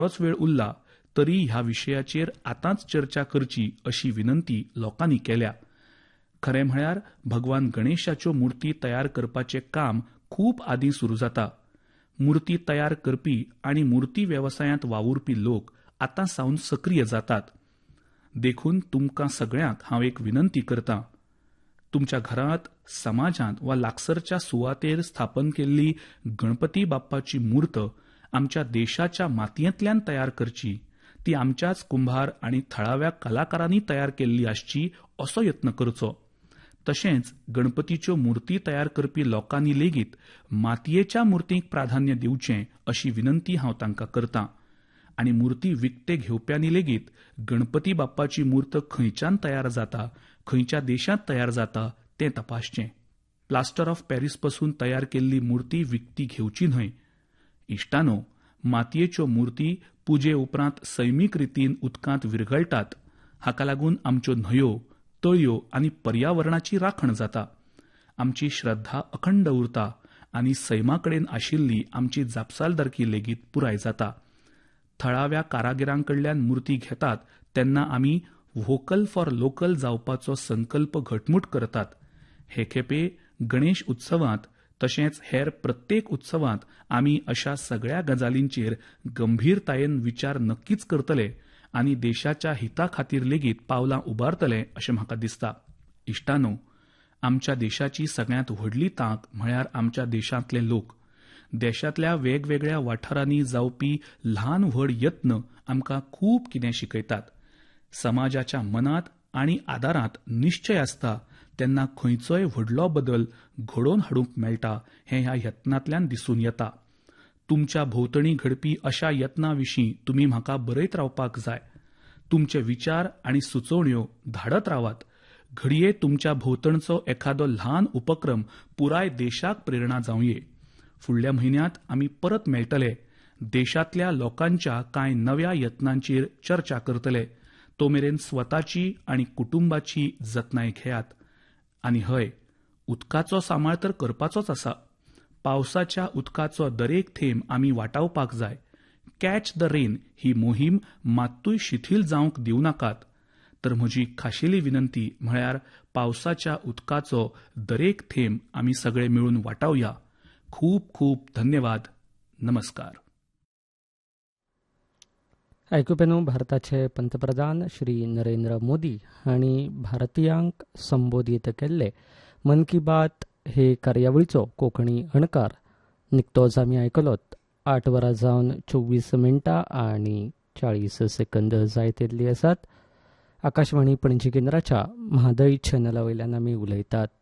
बरोच वेळ उरला तरी ह्या विशयाचेर आतांच चर्चा करची अशी विनंती लोकांनी केल्या. खरें म्हळ्यार भगवान गणेशाच्यो मुर्ती तयार करपाचें काम खूब आदीं सुरू जाता. मुर्ती तयार करपी आनी मुर्ती वेवसायांत वावुरपी लोक आतां सावन सक्रीय जातात. देखून तुमकां सगळ्यांक हांव एक विनंती करतां. तुमच्या घरांत, समाजांत वा लागसरच्या सुवातेर स्थापन केल्ली गणपती बाप्पाची मूर्त आमच्या देशाच्या मातयेंतल्यान तयार करची. ती आमच्याच कुंभार आनी थळाव्या कलाकारांनी तयार केल्ली आसची असो यत्न करचो. तशेंच गणपतीच्यो मुर्ती तयार करपी लोकांनी लेगीत मातयेच्या मुर्तींक प्राधान्य दिवचें अशी विनंती हांव तांकां करतां. आनी मुर्ती विकते घेवप्यांनी लेगीत गणपती बाप्पाची मूर्त खंयच्यान तयार जाता, खंयच्या देशांत तयार जाता तें तपासचें. प्लास्टर ऑफ पॅरिस पासून तयार केल्ली मुर्ती विकती घेवची न्हय. इश्टानो, मातयेच्यो मुर्ती पुजे उपरांत सैमीक रितीन उदकांत विरघळटात. हाका लागून आमच्यो न्हंयो, तळयो आनी पर्यावरणाची राखण जाता. आमची श्रद्धा अखंड उरता आनी सैमाकडेन आशिल्ली आमची जापसालदारकी लेगीत पुराय जाता. थळाव्या कारागिरांकडल्यान मुर्ती घेतात तेन्ना आमी व्होकल फॉर लोकल जावपाचो संकल्प घटमूट करतात. हे खेपे गणेश उत्सवांत तशेंच हेर प्रत्येक उत्सवांत आमी अशा सगळ्या गजालींचेर गंभीरतायेन विचार नक्कीच करतले आनी देशाच्या हिता खातीर लेगीत पावलां उबारतले अशें म्हाका दिसता. इश्टानो, आमच्या देशाची सगळ्यांत व्हडली तांक म्हळ्यार आमच्या देशांतले लोक. देशांतल्या वेगवेगळ्या वाठारांनी जावपी ल्हान व्हड यत्न आमकां खूब कितें शिकयतात. समाजाच्या मनात आनी आदारांत निश्चय आसता तेन्ना खंयचोय व्हडलो बदल घडोवन हाडूंक मेळटा हें ह्या यत्नांतल्यान दिसून येता. तुमच्या भोंवतणी घडपी अशा यत्नांविशीं तुमी म्हाका बरयत रावपाक जाय. तुमचे विचार आनी सुचोवण्यो धाडत रावात. घडये तुमच्या भोंवतणचो एखादो ल्हान उपक्रम पुराय देशाक प्रेरणा जावंये. फुडल्या म्हयन्यांत आमी परत मेळटले. देशांतल्या लोकांच्या कांय नव्या यत्नांचेर चर्चा करतले. तो मेरेन स्वताची आनी कुटुंबाची जतनाय घेयात. आनी हय, उदकाचो सांबाळ तर करपाचोच आसा. पावसाच्या उदकाचो दरेक थेंब आमी वाटावपाक जाय. कॅच द रेन ही मोहीम मात्तूय शिथील जावंक दिवं नाकात. तर म्हजी खाशेली विनंती म्हळ्यार पावसाच्या उदकाचो दरेक थेंब आमी सगळे मेळून वाटावया. खूब खूब धन्यवाद. नमस्कार. आयकुपेनो भारताचे पंतप्रधान श्री नरेंद्र मोदी हांणी भारतीयांक संबोधीत केल्ले मन की बात हे कार्यावळीचो कोंकणी अणकार निकतोच आमी आयकलोत. 8 वरां जावन 24 मिनटां आनी 40 सेकंद जायत येयल्ली आसात. आकाशवाणी पणजी केंद्राच्या म्हादय चॅनला वयल्यान आमी उलयतात.